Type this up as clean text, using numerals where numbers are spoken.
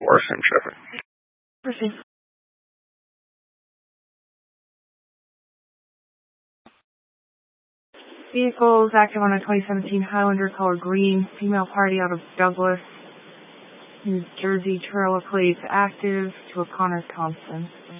4, same traffic. Proceed. Vehicle is active on a 2017 Highlander, color green. Female party out of Douglas, New Jersey. Trail plates active to O'Connor Thompson.